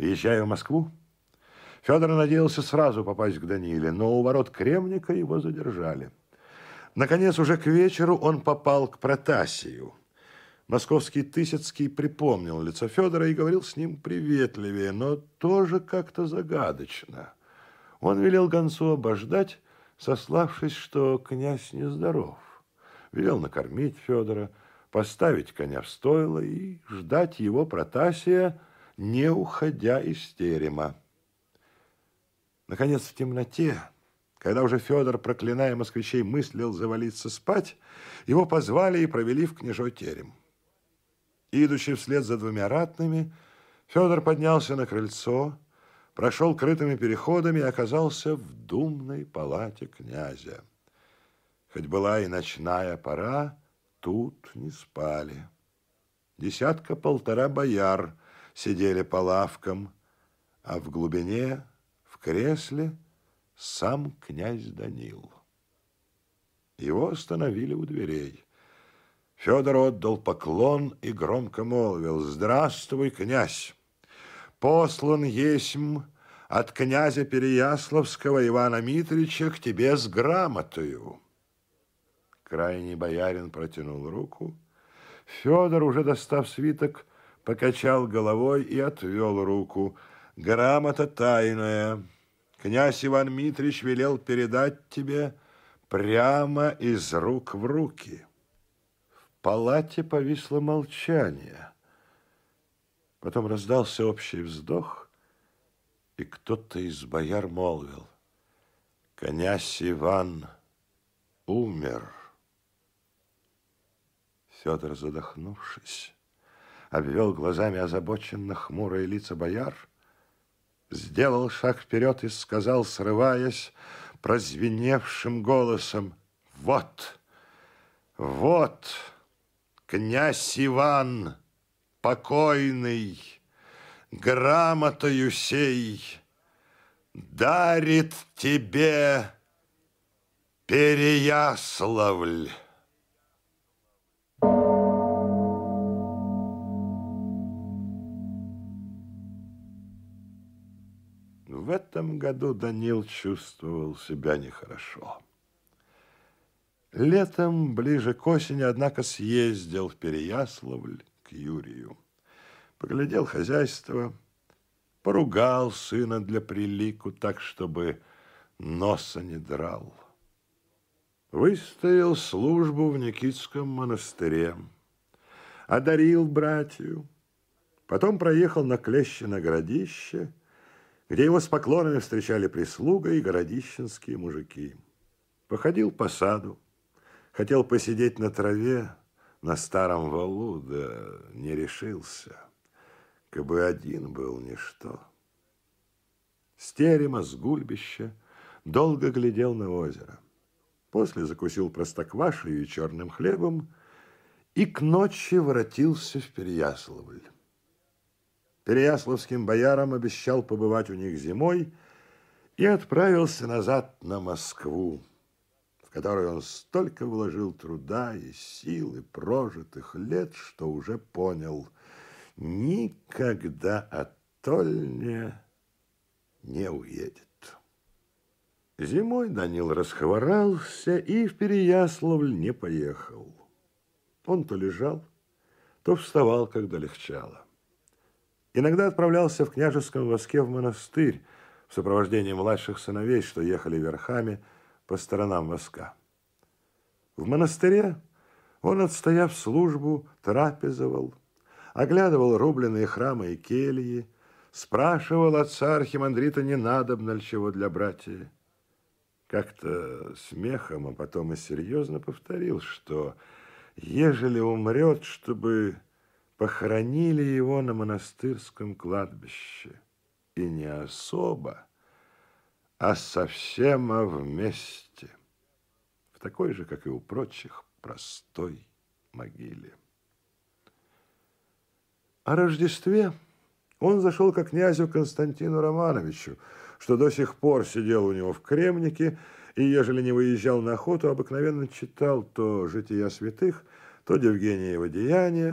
Въезжая в Москву, Федор надеялся сразу попасть к Даниле, но у ворот Кремника его задержали. Наконец, уже к вечеру он попал к Протасию. Московский Тысяцкий припомнил лицо Федора и говорил с ним приветливее, но тоже как-то загадочно. Он велел гонцу обождать, сославшись, что князь нездоров. Велел накормить Федора, поставить коня в стойло и ждать его Протасия, не уходя из терема. Наконец, в темноте, когда уже Федор, проклиная москвичей, мыслил завалиться спать, его позвали и провели в княжой терем. Идучи вслед за двумя ратными, Федор поднялся на крыльцо, прошел крытыми переходами и оказался в думной палате князя. Хоть была и ночная пора, тут не спали. 10-1.5 бояр сидели по лавкам, а в глубине, в кресле, сам князь Данил. Его остановили у дверей. Федор отдал поклон и громко молвил: «Здравствуй, князь! Послан есмь от князя Переяславского Ивана Митрича к тебе с грамотою». Крайний боярин протянул руку. Федор, уже достав свиток, покачал головой и отвел руку. «Грамота тайная. Князь Иван Митрич велел передать тебе прямо из рук в руки». В палате повисло молчание. Потом раздался общий вздох, и кто-то из бояр молвил: «Князь Иван умер». Федор, задохнувшись, обвел глазами озабоченно хмурые лица бояр, сделал шаг вперед и сказал, срываясь, прозвеневшим голосом: «Вот, вот, князь Иван, покойный, грамотою сей дарит тебе Переяславль». В этом году Данил чувствовал себя нехорошо. Летом, ближе к осени, однако, съездил в Переяславль к Юрию. Поглядел хозяйство, поругал сына для прилику так, чтобы носа не драл. Выстоял службу в Никитском монастыре, одарил братью, потом проехал на Клещино городище, где его с поклонами встречали прислуга и городищенские мужики. Походил по саду, хотел посидеть на траве, на старом валу, да не решился. Кабы один был ничто. С терема, с гульбища долго глядел на озеро. После закусил простоквашей и черным хлебом и к ночи воротился в Переяславль. Переяславским боярам обещал побывать у них зимой и отправился назад на Москву, в которой он столько вложил труда и сил и прожитых лет, что уже понял: никогда оттольне не уедет. Зимой Данил расхворался и в Переяславль не поехал. Он то лежал, то вставал, когда легчало. Иногда отправлялся в княжеском воске в монастырь в сопровождении младших сыновей, что ехали верхами по сторонам воска. В монастыре он, отстояв службу, трапезовал, оглядывал рубленые храмы и кельи, спрашивал отца архимандрита, не надобно ли чего для братья. Как-то смехом, а потом и серьезно повторил, что ежели умрет, чтобы похоронили его на монастырском кладбище. И не особо, а совсем вместе, в такой же, как и у прочих, простой могиле. О Рождестве он зашел к князю Константину Романовичу, что до сих пор сидел у него в Кремнике, и, ежели не выезжал на охоту, обыкновенно читал то «Жития святых», то «Евгениево деяния»,